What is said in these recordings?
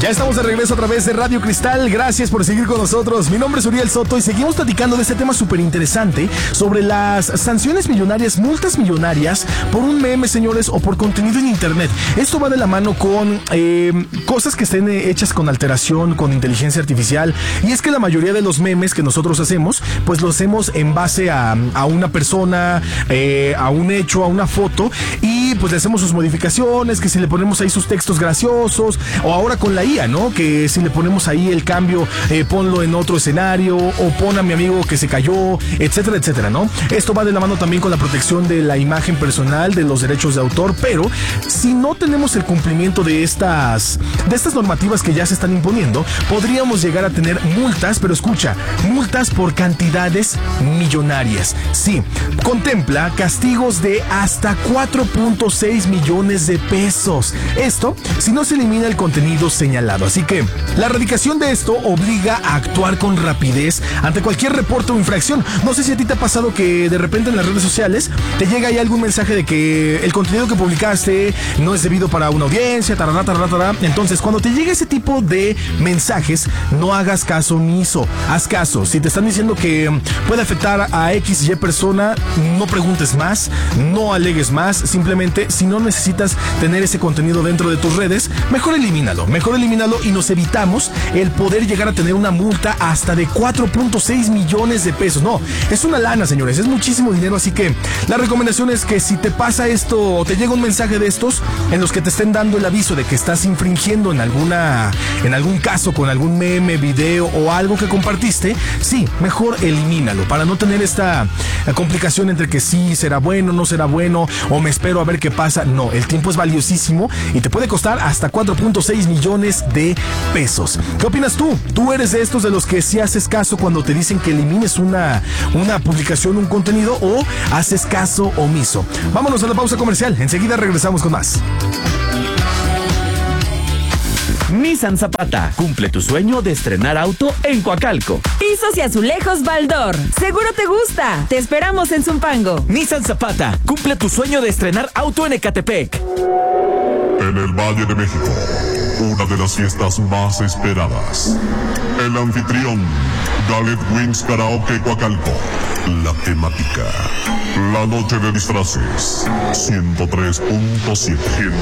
Ya estamos de regreso a través de Radio Cristal. Gracias por seguir con nosotros. Mi nombre es Uriel Soto y seguimos platicando de este tema súper interesante sobre las sanciones millonarias, multas millonarias por un meme, señores, o por contenido en internet. Esto va de la mano con cosas que estén hechas con alteración, con inteligencia artificial. Y es que la mayoría de los memes que nosotros hacemos, pues lo hacemos en base a una persona, a un hecho, a una foto, y pues le hacemos sus modificaciones, que si le ponemos ahí sus textos graciosos, o ahora con la IA, ¿no? Que si le ponemos ahí el cambio, ponlo en otro escenario, o pon a mi amigo que se cayó, etcétera, etcétera, ¿no? Esto va de la mano también con la protección de la imagen personal, de los derechos de autor, pero si no tenemos el cumplimiento de estas normativas que ya se están imponiendo, podríamos llegar a tener multas, pero escucha, multas por cantidades millonarias. Sí, contempla castigos de hasta 4.6 millones de pesos. Esto si no se elimina el contenido señalado. Así que la erradicación de esto obliga a actuar con rapidez ante cualquier reporte o infracción. No sé si a ti te ha pasado que de repente en las redes sociales te llega ahí algún mensaje de que el contenido que publicaste no es debido para una audiencia, tarará, tarará, tarará. Entonces, cuando te llegue ese tipo de mensajes, no hagas caso omiso. Haz caso. Si te están diciendo que puede afectar a X y persona, no preguntes más, no alegues más. Simplemente, si no necesitas tener ese contenido dentro de tus redes, mejor elimínalo y nos evitamos el poder llegar a tener una multa hasta de 4.6 millones de pesos. No, es una lana, señores, es muchísimo dinero. Así que la recomendación es que si te pasa esto o te llega un mensaje de estos en los que te estén dando el aviso de que estás infringiendo en algún caso con algún meme, video o algo que compartiste, sí, mejor elimínalo para no tener esta complicación entre que sí será bueno, no será bueno, o me espero a ver qué pasa. No, el tiempo es valiosísimo y te puede costar hasta 4.6 millones de pesos. ¿Qué opinas tú? ¿Tú eres de estos de los que sí haces caso cuando te dicen que elimines una publicación, un contenido, o haces caso omiso? Vámonos a la pausa comercial. Enseguida regresamos con más. Nissan Zapata, cumple tu sueño de estrenar auto en Coacalco. Pisos y azulejos Baldor, seguro te gusta. Te esperamos en Zumpango. Nissan Zapata, cumple tu sueño de estrenar auto en Ecatepec. En el Valle de México, una de las fiestas más esperadas. El anfitrión, Galet Wings Karaoke Coacalco. La temática, la noche de disfraces. 103.7.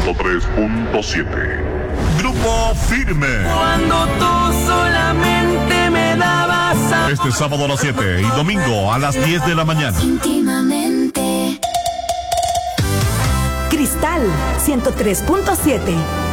Grupo Firme. Cuando tú solamente me dabas a... Este sábado a las 7 y domingo a las 10 de la mañana. Cristal 103.7.